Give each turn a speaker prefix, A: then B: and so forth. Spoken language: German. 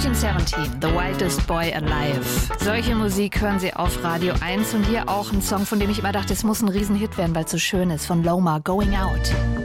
A: 1917, The Wildest Boy Alive. Solche Musik hören Sie auf Radio 1 und hier auch ein Song, von dem ich immer dachte, es muss ein Riesenhit werden, weil es so schön ist, von Loma, Going Out.